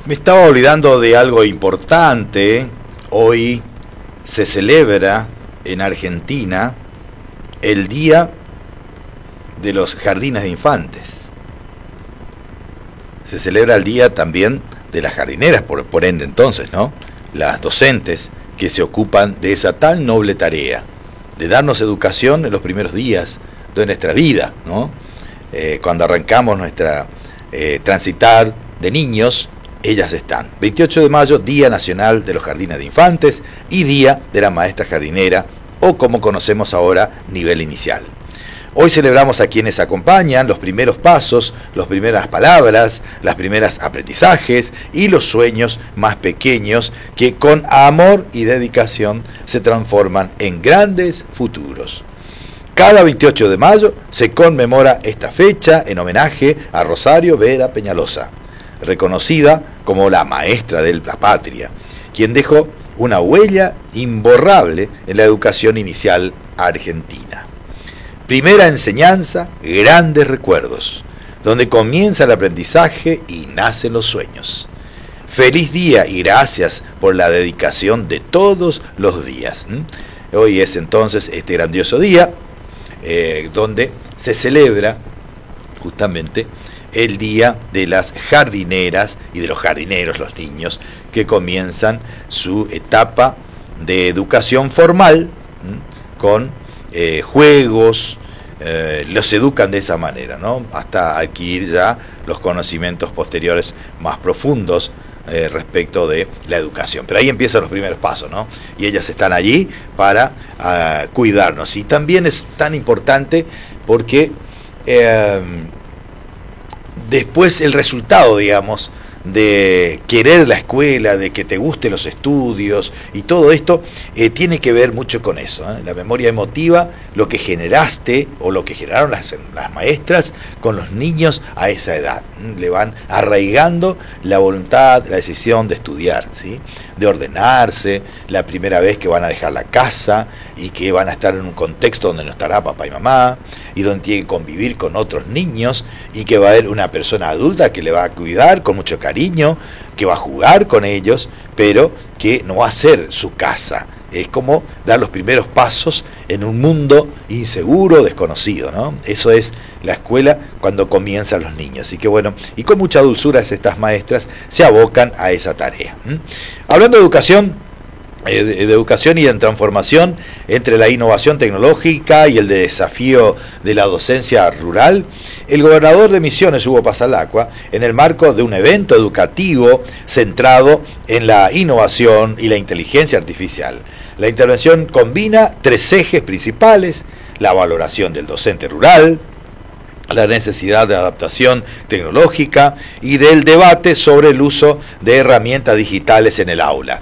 Me estaba olvidando de algo importante. Hoy se celebra en Argentina el Día de los Jardines de Infantes. Se celebra el día también de las jardineras, por ende entonces, ¿no? Las docentes que se ocupan de esa tan noble tarea, de darnos educación en los primeros días de nuestra vida, ¿no? Cuando arrancamos nuestra transitar de niños, ellas están. 28 de mayo, Día Nacional de los Jardines de Infantes y Día de la Maestra Jardinera, o como conocemos ahora, nivel inicial. Hoy celebramos a quienes acompañan los primeros pasos, las primeras palabras, las primeras aprendizajes y los sueños más pequeños que con amor y dedicación se transforman en grandes futuros. Cada 28 de mayo se conmemora esta fecha en homenaje a Rosario Vera Peñalosa, reconocida como la maestra de la patria, quien dejó una huella imborrable en la educación inicial argentina. Primera enseñanza, grandes recuerdos, donde comienza el aprendizaje y nacen los sueños. Feliz día y gracias por la dedicación de todos los días. Hoy es entonces este grandioso día donde se celebra justamente el Día de las Jardineras y de los jardineros, los niños que comienzan su etapa de educación formal con juegos, los educan de esa manera, ¿no? Hasta adquirir ya los conocimientos posteriores más profundos respecto de la educación. Pero ahí empiezan los primeros pasos, ¿no? Y ellas están allí para cuidarnos. Y también es tan importante porque después el resultado, digamos, de querer la escuela, de que te gusten los estudios y todo esto, tiene que ver mucho con eso, la memoria emotiva, lo que generaste o lo que generaron las maestras con los niños a esa edad. Le van arraigando la voluntad, la decisión de estudiar, ¿sí? De ordenarse, la primera vez que van a dejar la casa y que van a estar en un contexto donde no estará papá y mamá y donde tienen que convivir con otros niños y que va a haber una persona adulta que le va a cuidar con mucho cariño, que va a jugar con ellos, pero que no va a ser su casa. Es como dar los primeros pasos en un mundo inseguro, desconocido, ¿no? Eso es la escuela cuando comienzan los niños. Así que bueno, y con mucha dulzura estas maestras se abocan a esa tarea. Hablando de educación, de educación y de transformación entre la innovación tecnológica y el desafío de la docencia rural, el gobernador de Misiones, Hugo Pasalacqua, en el marco de un evento educativo centrado en la innovación y la inteligencia artificial. La intervención combina 3 ejes principales: la valoración del docente rural, la necesidad de adaptación tecnológica y del debate sobre el uso de herramientas digitales en el aula.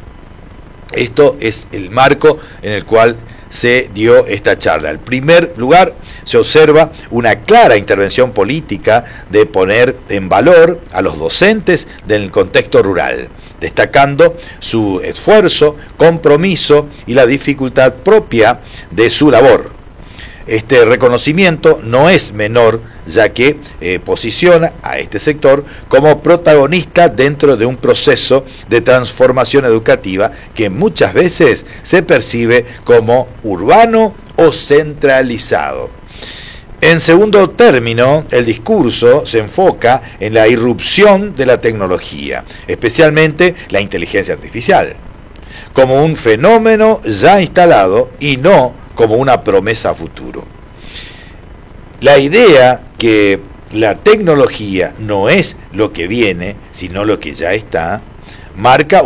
Esto es el marco en el cual se dio esta charla. En primer lugar, se observa una clara intervención política de poner en valor a los docentes del contexto rural, destacando su esfuerzo, compromiso y la dificultad propia de su labor. Este reconocimiento no es menor, ya que posiciona a este sector como protagonista dentro de un proceso de transformación educativa que muchas veces se percibe como urbano o centralizado. En segundo término, el discurso se enfoca en la irrupción de la tecnología, especialmente la inteligencia artificial, como un fenómeno ya instalado y no como una promesa a futuro. La idea que la tecnología no es lo que viene, sino lo que ya está, marca